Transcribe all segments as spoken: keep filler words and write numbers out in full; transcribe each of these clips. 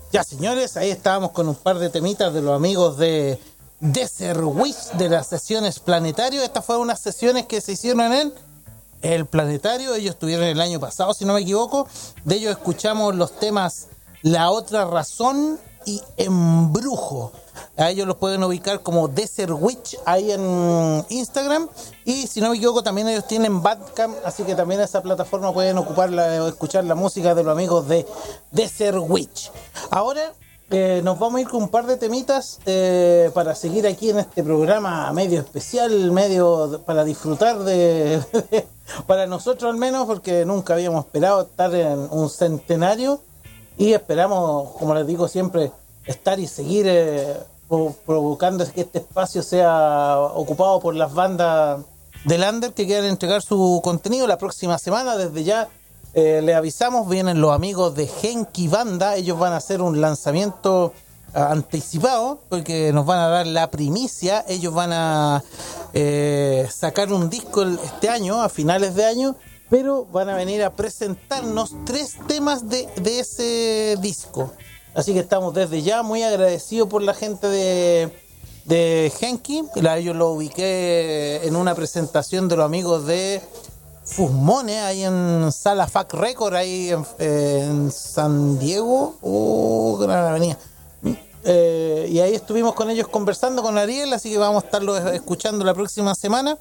Ya, señores, ahí estábamos con un par de temitas de los amigos de Desert Wish de las sesiones Planetario. Estas fueron unas sesiones que se hicieron en el Planetario. Ellos estuvieron el año pasado, si no me equivoco. De ellos escuchamos los temas La Otra Razón y Embrujo. A ellos los pueden ubicar como Desert Witch ahí en Instagram. Y si no me equivoco, también ellos tienen Bandcamp, así que también esa plataforma pueden ocuparla o escuchar la música de los amigos de Desert Witch. Ahora eh, nos vamos a ir con un par de temitas eh, para seguir aquí en este programa medio especial, medio de, para disfrutar de, de para nosotros al menos, porque nunca habíamos esperado estar en un centenario y esperamos, como les digo siempre, estar y seguir eh, provocando que este espacio sea ocupado por las bandas del Under que quieran entregar su contenido. La próxima semana, desde ya eh, le avisamos, vienen los amigos de Genki Banda. Ellos van a hacer un lanzamiento uh, anticipado porque nos van a dar la primicia. Ellos van a eh, sacar un disco este año, a finales de año, pero van a venir a presentarnos tres temas de, de ese disco. Así que estamos desde ya muy agradecidos por la gente de, de Genki. Yo lo ubiqué en una presentación de los amigos de Fusmone, ahí en Sala F A C Record, ahí en, en San Diego, oh, Gran Avenida. Eh, y ahí estuvimos con ellos conversando con Ariel, así que vamos a estarlo escuchando la próxima semana.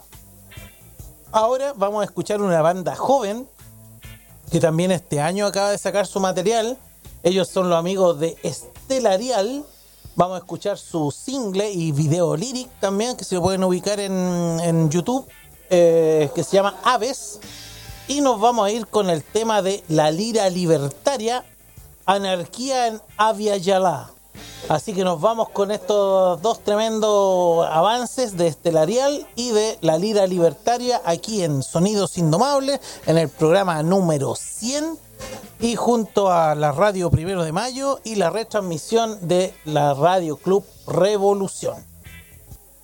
Ahora vamos a escuchar una banda joven que también este año acaba de sacar su material. Ellos son los amigos de Estelarial. Vamos a escuchar su single y video lyric también, que se lo pueden ubicar en, en YouTube, eh, que se llama Aves. Y nos vamos a ir con el tema de La Lira Libertaria, Anarquía en Avia Yala. Así que nos vamos con estos dos tremendos avances de Estelarial y de La Lira Libertaria aquí en Sonidos Indomables, en el programa número cien. Y junto a la radio Primero de Mayo y la retransmisión de la Radio Club Revolución.